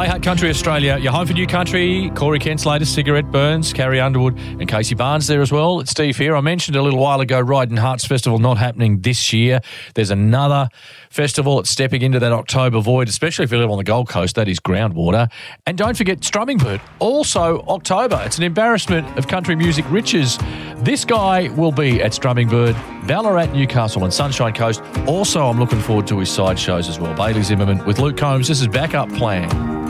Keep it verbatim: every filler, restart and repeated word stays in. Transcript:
Heart Country Australia, your home for new country. Corey Kent's latest, Cigarette Burns, Carrie Underwood and Casey Barnes there as well. It's Steve here. I mentioned a little while ago Ryden Hearts Festival not happening this year. There's another festival that's stepping into that October void, especially if you live on the Gold Coast. That is Groundwater. And don't forget Strumming Bird, also October. It's an embarrassment of country music riches. This guy will be at Strumming Bird, Ballarat, Newcastle and Sunshine Coast. Also, I'm looking forward to his side shows as well. Bailey Zimmerman with Luke Combs. This is Backup Plan.